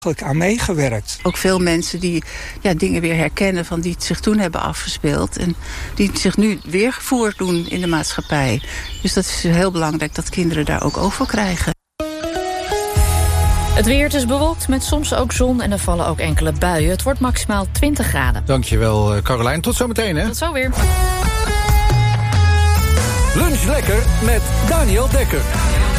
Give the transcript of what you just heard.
aan meegewerkt. Ook veel mensen die dingen weer herkennen van die zich toen hebben afgespeeld. En die zich nu weer voordoen in de maatschappij. Dus dat is heel belangrijk dat kinderen daar ook oog voor krijgen. Het weer is bewolkt met soms ook zon en er vallen ook enkele buien. Het wordt maximaal 20 graden. Dankjewel, Carolijn. Tot zometeen, hè? Tot zo weer. Lunch lekker met Daniel Dekker.